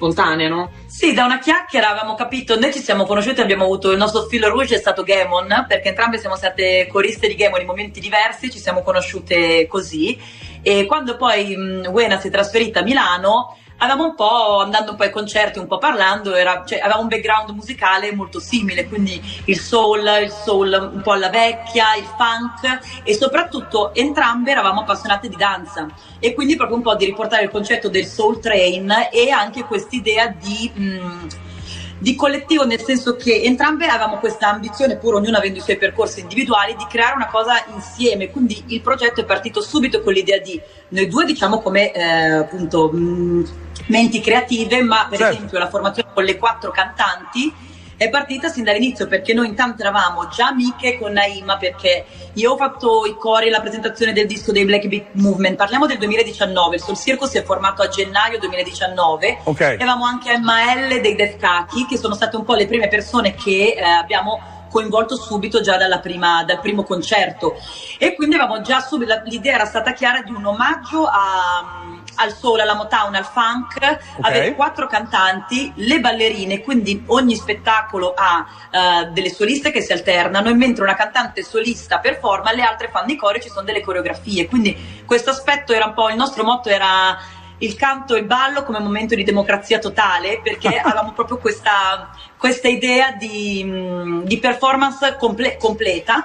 spontanea, no? Sì, da una chiacchiera avevamo capito, noi ci siamo conosciuti, abbiamo avuto il nostro filo rouge è stato Gaemon, perché entrambe siamo state coriste di Gaemon in momenti diversi, ci siamo conosciute così, e quando poi Wena si è trasferita a Milano, avevamo un po', andando un po' ai concerti, un po' parlando, avevamo un background musicale molto simile, quindi il soul un po' alla vecchia, il funk, e soprattutto entrambe eravamo appassionate di danza, e quindi proprio un po' di riportare il concetto del soul train e anche quest'idea di collettivo, nel senso che entrambe avevamo questa ambizione, pur ognuno avendo i suoi percorsi individuali, di creare una cosa insieme. Quindi il progetto è partito subito con l'idea di noi due, diciamo, come appunto menti creative, ma per esempio la formazione con le 4 cantanti è partita sin dall'inizio, perché noi intanto eravamo già amiche con Naima, perché io ho fatto i cori e la presentazione del disco dei Black Beat Movement, parliamo del 2019, il Soul Circus si è formato a gennaio 2019, e avevamo anche Emma L dei Def Kaki, che sono state un po' le prime persone che abbiamo coinvolto subito già dal primo concerto, e quindi avevamo già subito, l'idea era stata chiara di un omaggio al soul, alla Motown, al funk, avere 4 cantanti, le ballerine, quindi ogni spettacolo ha delle soliste che si alternano, e mentre una cantante solista performa, le altre fanno i cori, ci sono delle coreografie, quindi questo aspetto era un po', il nostro motto era il canto e il ballo come momento di democrazia totale, perché avevamo proprio questa idea di performance completa,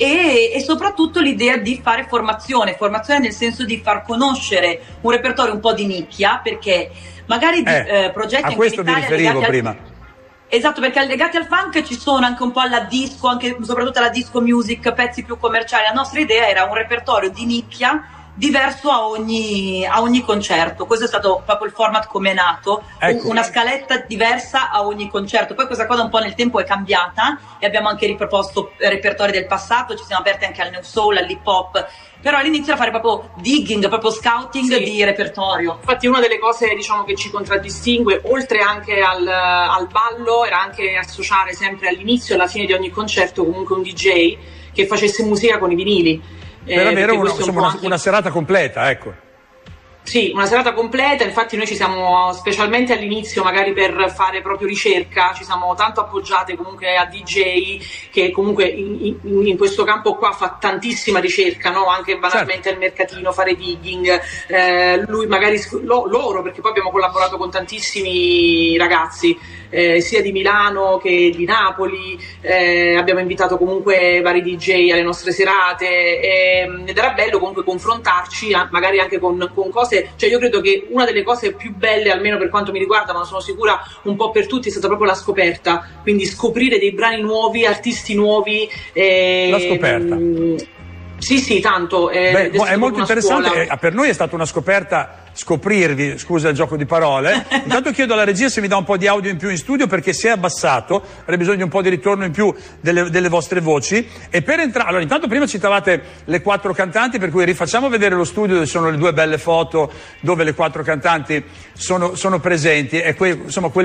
e soprattutto l'idea di fare formazione nel senso di far conoscere un repertorio un po' di nicchia, perché magari progetti a questo mi riferivo prima. Esatto, perché legati al funk ci sono anche un po' alla disco, anche soprattutto alla disco music, pezzi più commerciali. La nostra idea era un repertorio di nicchia diverso a ogni concerto. Questo è stato proprio il format come è nato, una scaletta diversa a ogni concerto. Poi questa cosa un po' nel tempo è cambiata, e abbiamo anche riproposto repertori del passato, ci siamo aperti anche al new soul, all'hip hop, però all'inizio era fare proprio digging, proprio scouting di repertorio. Infatti una delle cose, diciamo, che ci contraddistingue, oltre anche al ballo, era anche associare sempre all'inizio e alla fine di ogni concerto comunque un DJ che facesse musica con i vinili. Per avere una serata completa, ecco. Sì, una serata completa. Infatti noi ci siamo, specialmente all'inizio, magari per fare proprio ricerca, ci siamo tanto appoggiate comunque a DJ che comunque in questo campo qua fa tantissima ricerca, no? Anche banalmente al mercatino, fare digging, lui magari loro, perché poi abbiamo collaborato con tantissimi ragazzi, sia di Milano che di Napoli, abbiamo invitato comunque vari DJ alle nostre serate, ed era bello comunque confrontarci magari anche con cose. Cioè io credo che una delle cose più belle, almeno per quanto mi riguarda, ma sono sicura un po' per tutti, è stata proprio la scoperta, quindi scoprire dei brani nuovi, artisti nuovi. La scoperta. Sì, tanto. È molto interessante, per noi è stata una scoperta scoprirvi, scusa il gioco di parole. Intanto chiedo alla regia se mi dà un po' di audio in più in studio, perché si è abbassato, avrei bisogno di un po' di ritorno in più delle vostre voci. E per entrare, allora, intanto prima citavate le 4 cantanti, per cui rifacciamo vedere lo studio dove sono le 2 belle foto dove le 4 cantanti sono presenti, e insomma quella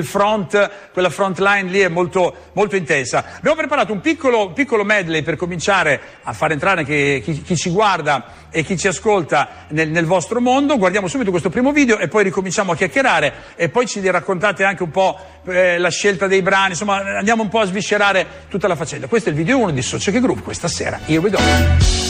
front line lì è molto, molto intensa. Abbiamo preparato un piccolo medley per cominciare a far entrare anche chi ci guarda e chi ci ascolta nel vostro mondo. Guardiamo subito questo primo video e poi ricominciamo a chiacchierare, e poi ci raccontate anche un po' la scelta dei brani, insomma andiamo un po' a sviscerare tutta la faccenda. Questo è il video 1 di So Che Groove, questa sera. Here we go.